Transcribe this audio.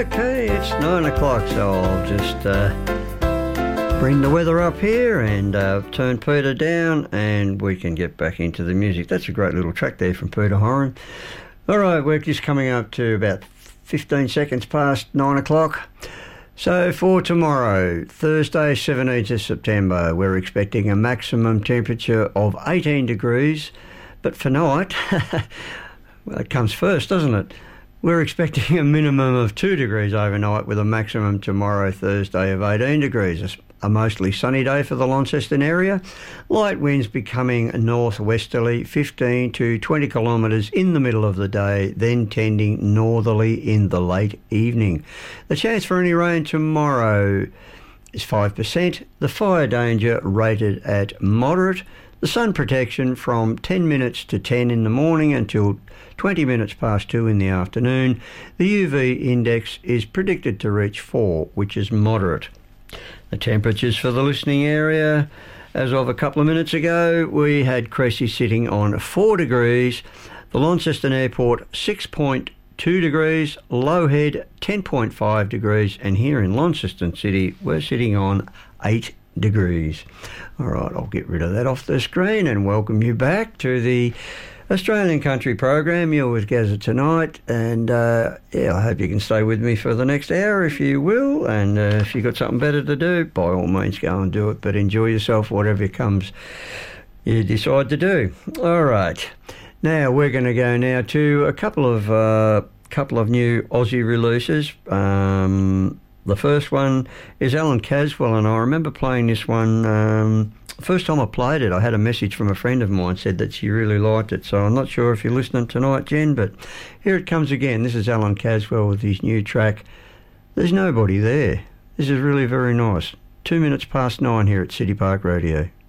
Okay, it's 9 o'clock, so I'll just bring the weather up here and turn Peter down, and we can get back into the music. That's a great little track there from Peter Horan. All right, we're just coming up to about 15 seconds past 9 o'clock. So for tomorrow, Thursday, 17th of September, we're expecting a maximum temperature of 18 degrees. But for night, well, it comes first, doesn't it? We're expecting a minimum of 2 degrees overnight with a maximum tomorrow, Thursday, of 18 degrees. A mostly sunny day for the Launceston area. Light winds becoming northwesterly, 15 to 20 kilometres in the middle of the day, then tending northerly in the late evening. The chance for any rain tomorrow is 5%. The fire danger rated at moderate. The sun protection from 10 minutes to 10 in the morning until 20 minutes past 2 in the afternoon. The UV index is predicted to reach 4, which is moderate. The temperatures for the listening area, as of a couple of minutes ago, we had Cressy sitting on 4 degrees, the Launceston Airport 6.2 degrees, Lowhead 10.5 degrees, and here in Launceston City we're sitting on 8 degrees. All right, I'll get rid of that off the screen and welcome you back to the Australian Country Program. You're with Gazza tonight, and I hope you can stay with me for the next hour if you will, and if you've got something better to do, by all means go and do it, but enjoy yourself whatever comes you decide to do. All right, now we're going to go now to a couple of new Aussie releases. The first one is Alan Caswell, and I remember playing this one first time I played it. I had a message from a friend of mine said that she really liked it, so I'm not sure if you're listening tonight, Jen, but here it comes again. This is Alan Caswell with his new track, There's Nobody There. This is really very nice. 2 minutes past 9 here at City Park Radio.